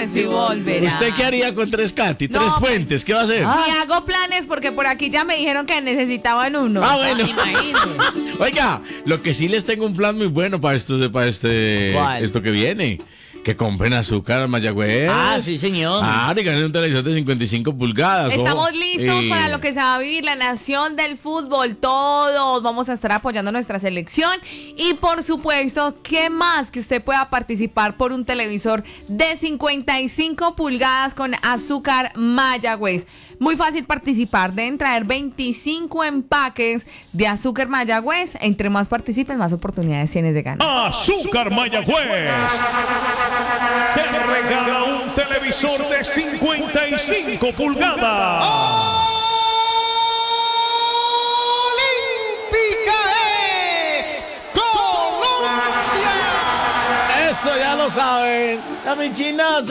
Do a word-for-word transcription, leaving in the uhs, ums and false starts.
y volverá. ¿Usted qué haría con tres Katy? Tres No, pues, fuentes, ¿qué va a hacer? Ni hago planes porque por aquí ya me dijeron que necesitaban uno. Ah, bueno. Imagínese. Oiga, lo que sí les tengo un plan muy bueno para esto, para este, ¿Cuál? esto que viene. Que compren azúcar a Mayagüez. Ah, sí, señor. Ah, y ganen un televisor de cincuenta y cinco pulgadas. Estamos ojo. listos Eh, para lo que se va a vivir la nación del fútbol. Todos vamos a estar apoyando nuestra selección. Y por supuesto, ¿qué más que usted pueda participar por un televisor de cincuenta y cinco pulgadas con azúcar Mayagüez? Muy fácil participar. Deben traer veinticinco empaques de azúcar Mayagüez. Entre más participes, más oportunidades tienes de ganar. Azúcar Mayagüez te regala un televisor de cincuenta y cinco pulgadas. Olímpica es Colombia. Eso ya lo saben. La Michina.